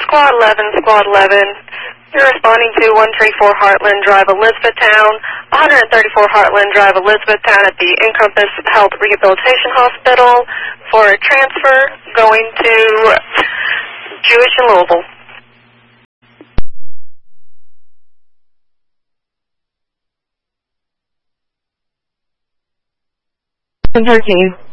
Squad 11, Squad 11. You're responding to 134 Heartland Drive, Elizabethtown, 134 Heartland Drive, Elizabethtown at the Encompass Health Rehabilitation Hospital for a transfer going to Jewish in Louisville. 13.